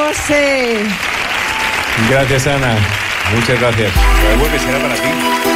José. Gracias, Ana. Muchas gracias. Pero bueno, será para ti.